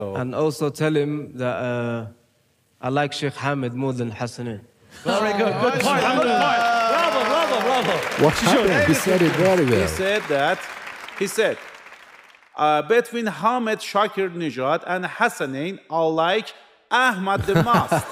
And also tell him that I like Sheikh Hamid more than Hassanin. Very good. Good point. Good point. Bravo, bravo, bravo. What happened? He said it very well. He said, between Hamid Shakir Nijad and Hassanin, I like Ahmad the most.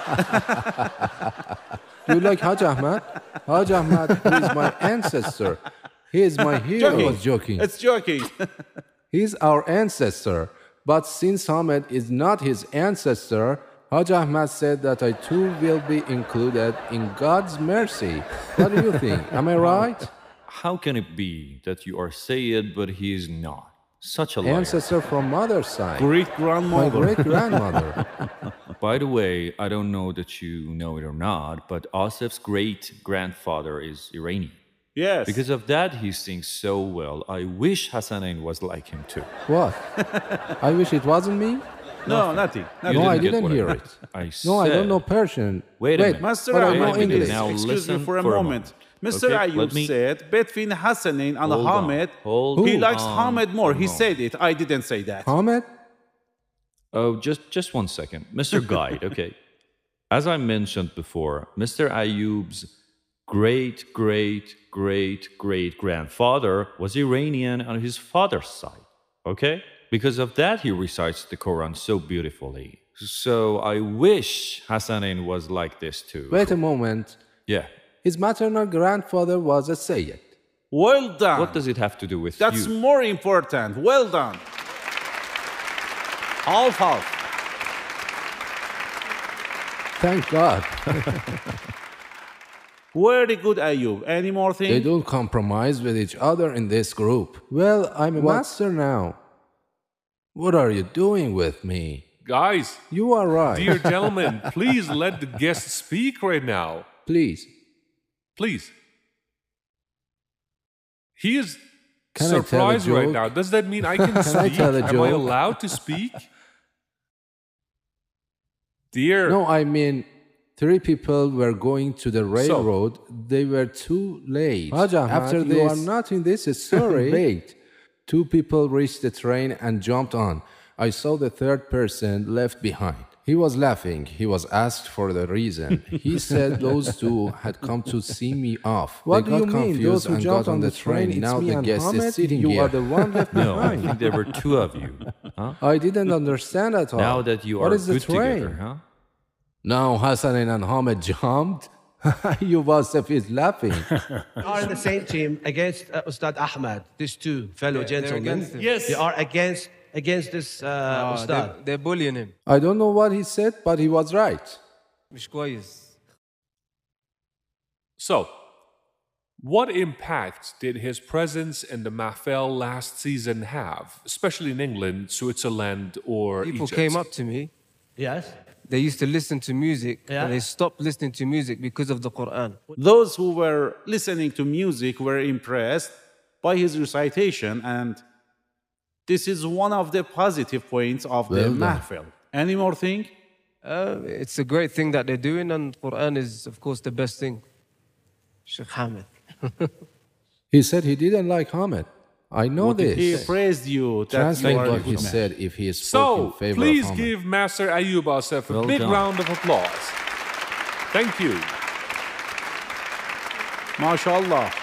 Do you like Haj Ahmad? Haj Ahmad, who is my ancestor. He is my hero. I was joking. It's joking. He's our ancestor. But since Hamid is not his ancestor, Haj Ahmad said that I too will be included in God's mercy. What do you think? Am I right? How can it be that you are Sayyid, but he is not? Such a liar. Ancestor from mother's side. Great-grandmother. My great-grandmother. By the way, I don't know that you know it or not, but Asif's great-grandfather is Iranian. Yes. Because of that, he sings so well. I wish Hassanin was like him too. What? I wish it wasn't me? No, nothing. No, I didn't hear it. No, I don't know Persian. Wait a minute. Master but I know Ayub, English. Now excuse me listen for a moment. Mr. Okay, Ayub said between Hassanin and Hold on, Hamid, hold he likes on, Hamid more. He hold on. said it. I didn't say that. Hamid? Oh, just 1 second. Mr. Guide, okay. As I mentioned before, Mr. Ayub's great-great-great-great-grandfather was Iranian on his father's side, okay? Because of that, he recites the Quran so beautifully. So I wish Hassanin was like this too. Wait a moment. Yeah. His maternal grandfather was a Sayyid. Well done. What does it have to do with That's you? more important. Well done. Half. Thank God. Very good, Ayub. Any more things? They don't compromise with each other in this group. Well, I'm a master now. What are you doing with me? Guys, You are right. dear gentlemen, please let the guest speak right now. Please. Please. He is Can I tell a surprised right joke? now. Does that mean I can I speak? tell a Am I joke? allowed to speak? Dear. No, I mean, 3 people were going to the railroad. They were too late. After this, you are not in this story. Wait. 2 people reached the train and jumped on. I saw the 3rd person left behind. He was laughing. He was asked for the reason. He said those 2 had come to see me off. What do you mean? Those who jumped on the train, now the guest is sitting here. You are the one left No, I behind. think there were 2 of you. Huh? I didn't understand at all. Now that you What are is the good train? together, huh? Now Hassanin and Hamid jumped. You Wasif is laughing. are in the same team against Ustad Ahmad. These 2 fellow gentlemen. against him. Yes. They are against this Ustad. They're bullying him. I don't know what he said, but he was right. مش كويس. So, what impact did his presence in the Mahfel last season have, especially in England, Switzerland, or People Egypt? came up to me. Yes. They used to listen to music, Yeah. and they stopped listening to music because of the Quran. Those who were listening to music were impressed by his recitation, and this is one of the positive points of the Well done. Mahfil. Any more thing? It's a great thing that they're doing, and Quran is, of course, the best thing. Sheikh Hamid. He said he didn't like Hamid. I know He this. praised you. That you Translate are a what he good man. said if he is So, spoke in favor please of Hamid. give Master Ayub Asif a Well big done. round of applause. Thank you. MashaAllah.